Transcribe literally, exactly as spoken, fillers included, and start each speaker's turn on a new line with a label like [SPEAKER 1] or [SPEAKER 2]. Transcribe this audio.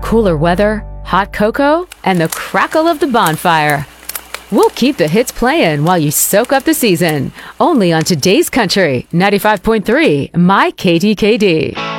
[SPEAKER 1] cooler weather, hot cocoa, and the crackle of the bonfire. We'll keep the hits playing while you soak up the season. Only on Today's Country, ninety-five point three, My K D K D.